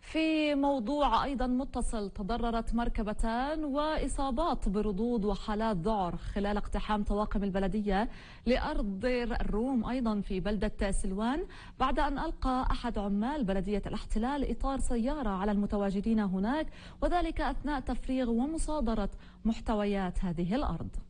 في موضوع أيضا متصل، تضررت مركبتان وإصابات بردود وحالات ذعر خلال اقتحام طواقم البلدية لأرض الروم أيضا في بلدة سلوان، بعد أن ألقى أحد عمال بلدية الاحتلال إطار سيارة على المتواجدين هناك، وذلك أثناء تفريغ ومصادرة محتويات هذه الأرض.